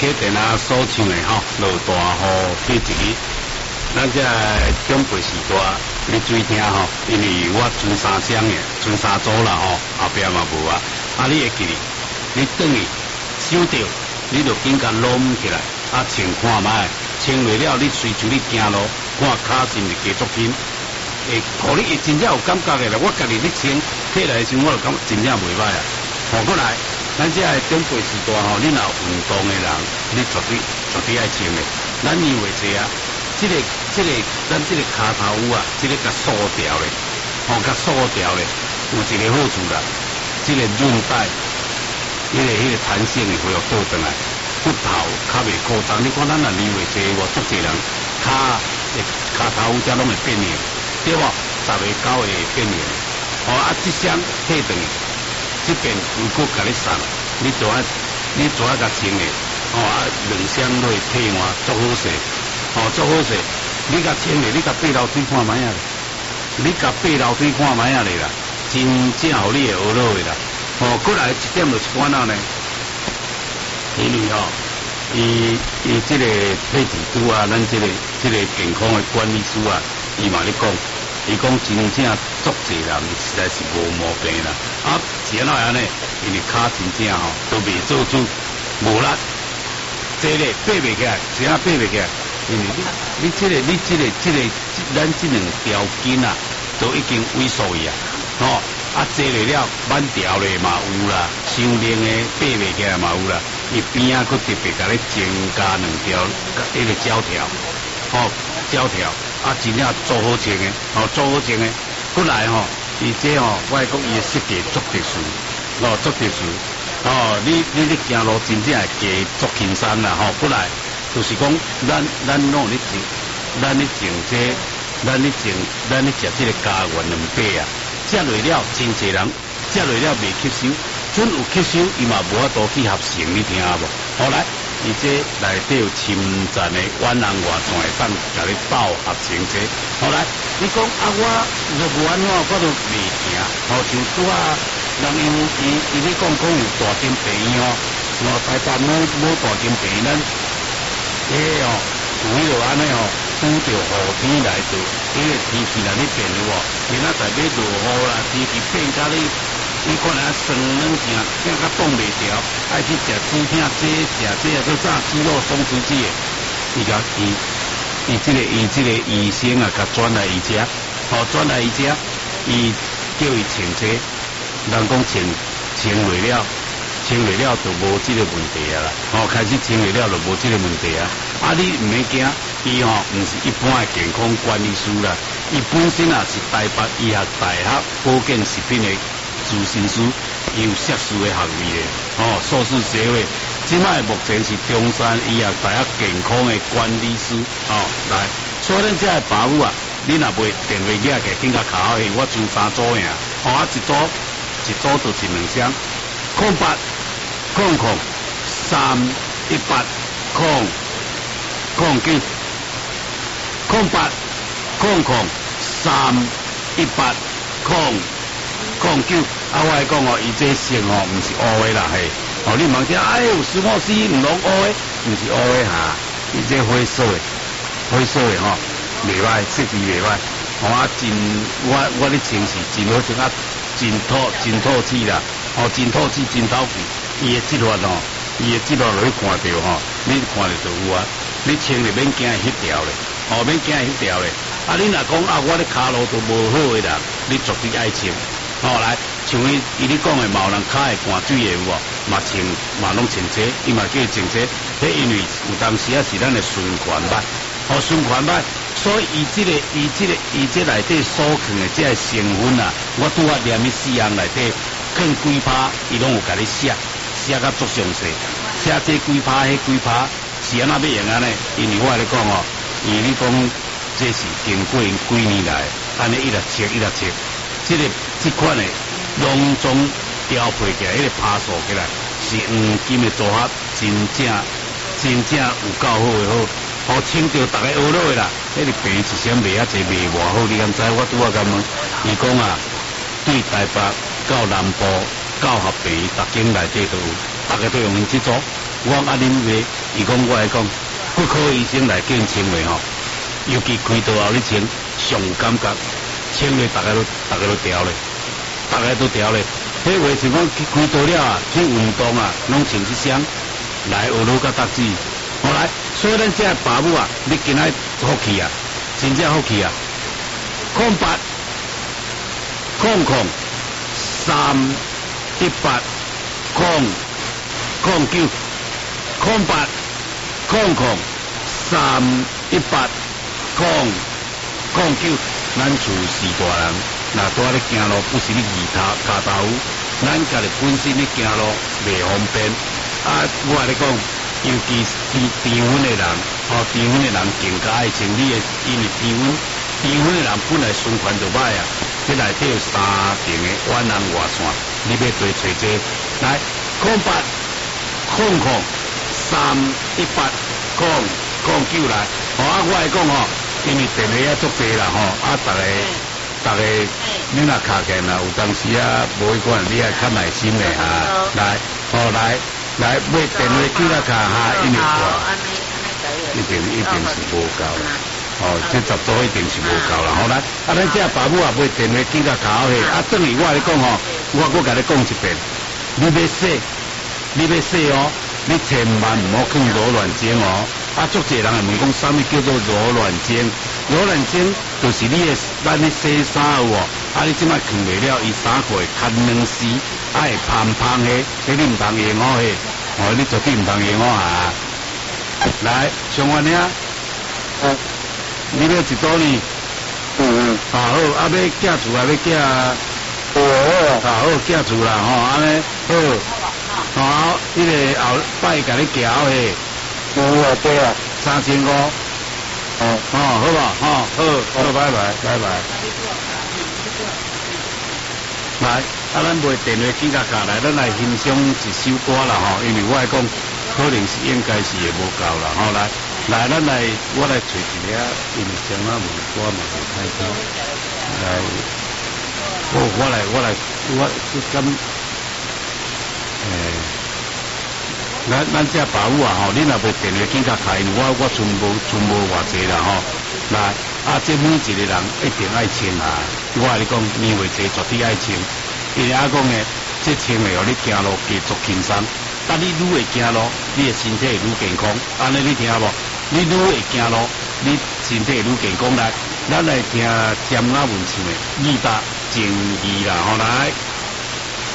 溪田啊所唱的吼，落大雨过一日，咱这长辈时代你注意听吼，因为我存三箱的，存三组啦吼，后壁嘛无啊，你会记哩，你转去收着，你就紧甲拢起来，穿看卖，穿落了你随就你行路，看骹是毋是加足紧，会互你真正有感觉的啦。我家己你穿起来的时候，我就感觉真正袂歹啊。过来。咱这长辈时代吼，你若有运动的人，你绝对爱穿的。咱以为这啊，咱这个骹头啊，这个甲锁掉咧，甲锁掉咧，有一个好处啦，这个韧带，迄个弹性会有倒转来，骨头较袂扩张。你看咱若以为这无足侪人骹头才拢会变硬，对无？10个9个会变硬。这箱退转。这边如果甲你送，你做甲穿的，2箱落退换，足好势，足好势。你甲穿的，你甲爬楼梯看卖啊，你甲爬楼梯看卖啊啦，真正互你会学落的啦。过来一点就是关哪呢？因为伊这个配置拄啊，咱这个健康的管理师啊，伊嘛咧讲。伊讲真正足侪人实在是无毛病啦，是安怎样呢？因为骹真正都未做主，无力，这个爬袂起来，真正爬袂起来。因为你这个咱这两条筋啊，都已经萎缩去啊，坐落了慢条的嘛有啦，伤练的爬袂起来嘛有啦，伊边仔佫特别甲你增加2条迄个胶条，胶条。真正做好穿的，做好穿的，过来伊这我讲伊的设计足特殊，足特殊，你行路真正会加足轻松啦，过来就是讲咱弄咧种，咱咧种这，咱咧食这个家园2百啊，食落了真侪人，食落了未吸收，准有吸收，伊嘛无法度去合成，你听无？好来。伊这内底有侵占的远红外线会当甲你斗合成这，来，你讲我若无安怎，我都袂行，像拄人伊咧讲有大金病院台北某大金病院，咱有迄落安尼拄着雨天来着，迄个天气来咧变有无？明仔载要落雨啦，天气变甲你看来酸软性，更较冻袂掉，爱去食猪片，食这做啥猪肉松弛剂的？伊这个医生啊，甲转来伊遮，转来伊遮，伊叫伊穿这，人讲穿落了就无这个问题啊啦，开始穿落了就无这个问题啊。你唔免惊，伊唔是一般的健康管理师啦，伊本身啊是台北医学大学保健食品的。咨询师有硕士的学位的，硕士学位。即摆目前是中山医学大学健康的管理师，来，所以咱这爸母啊，你若袂电话寄起，紧甲卡好去，我存3组呀，一组就是2箱，0800 318 009 0800 318 009，我来讲伊这姓毋是乌的啦嘿，你茫听，师傅师毋拢乌的，毋是乌的哈，伊这灰色的袂歹，设计袂歹，我咧穿是真好穿真透气啦，真透气真透气，伊的质量落去看着你看着就有啊，你穿就免惊会迄条咧，免惊会迄条咧，你若讲我咧骹路都无好的啦，你绝对爱穿。来，像伊咧讲的，嘛有人骹会寒水的有无？嘛拢穿这，伊嘛叫伊穿这。因为有当时啊是咱的循环歹，循环歹，所以伊这内底所藏的这成分啊，我拄啊念伊4样内底，放几趴，伊拢有甲你写甲足详细，写这几趴，迄几趴是安怎要用安尼？因为我咧讲伊咧讲这是经过因几年来，安尼一直切。这款的隆重调配起来，迄个爬树起来是黄金的做法，真正有够好的好，穿着大家学落的啦。迄个病一箱卖啊济，卖偌好，你敢知？我拄甲问，伊讲对台北到南部教学病，逐间内底都有，大家都用因这组。我恁卖， 伊讲我来讲，骨科医生来叫因清的吼，尤其开刀后你清，上感觉清的大家都调咧，大家都调咧。迄话像讲开刀了啊，去运动啊，拢穿一双来学路甲搭子。好来，所以咱这爸母啊，你今仔福气啊，真正福气啊！080039，080039，咱厝是大人，若拄咧行路，不是你卡头，咱家己本身咧行路袂方便。啊，我来讲。尤其是甜粉的人，甜粉的人更加爱清理的，因为甜粉的人本来循环就歹啊，这内底有3层的远红外线，你要做找这来080039来，我来讲因为电话也足济啦大家你若卡起啦，有当时啊无迄款，你爱较耐心的来，买电话机啦卡因为一定是无够啦。这10组一定是无够啦。好来，咱这爸母啊买电话机啦卡等于我来讲我甲你讲一遍，你要洗你千万唔好去柔软精足济人会问讲啥物叫做柔软精？柔软精就是咱的洗衫你即摆放袂了，伊衫会较软丝，会芳的，你唔通用你绝对唔通用来，上完了，你要一刀呢？好，要寄厝要寄，好寄厝啦安尼好，迄个后摆甲你交对啊，3500，好吧，好，拜拜。来，咱卖电话机甲来，咱来欣赏一首歌啦因为我来讲，可能是应该是会无够啦来，我来找一个，因为上仔问歌嘛袂太多，我咁咱这爸母啊你若卖电话机甲因为我存无偌济啦来。这每一个人一定爱穿我来讲，年岁济绝对爱穿。因为讲的，这穿的你行路加足轻松。你愈会行路，你的身体会愈健康。安尼你听无？你愈会行路，你身体会愈健康来。咱来听尖仔文唱的《义达情义》啦，来。